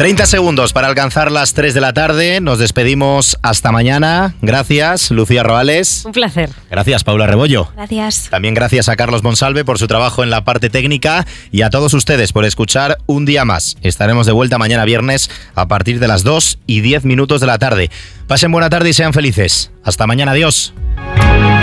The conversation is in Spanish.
30 segundos para alcanzar las 3 de la tarde. Nos despedimos hasta mañana. Gracias, Lucía Roales. Un placer. Gracias, Paula Rebollo. Gracias. También gracias a Carlos Monsalve por su trabajo en la parte técnica y a todos ustedes por escuchar un día más. Estaremos de vuelta mañana viernes a partir de las 2:10 de la tarde. Pasen buena tarde y sean felices. Hasta mañana, adiós.